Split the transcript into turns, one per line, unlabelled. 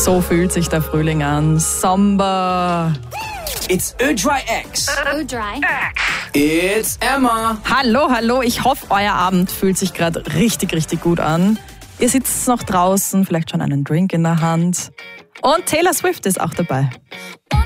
So fühlt sich der Frühling an. Samba.
It's Ödry X.
Ödry.
It's Emma.
Hallo. Ich hoffe, euer Abend fühlt sich gerade richtig, richtig gut an. Ihr sitzt noch draußen, vielleicht schon einen Drink in der Hand. Und Taylor Swift ist auch dabei.